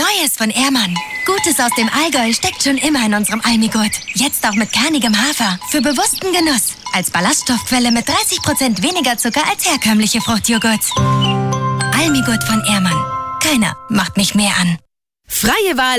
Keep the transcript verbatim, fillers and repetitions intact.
Neues von Ehrmann. Gutes aus dem Allgäu steckt schon immer in unserem Almigurt. Jetzt auch mit kernigem Hafer. Für bewussten Genuss. Als Ballaststoffquelle mit dreißig Prozent weniger Zucker als herkömmliche Fruchtjoghurts. Almigurt von Ehrmann. Keiner macht mich mehr an. Freie Wahl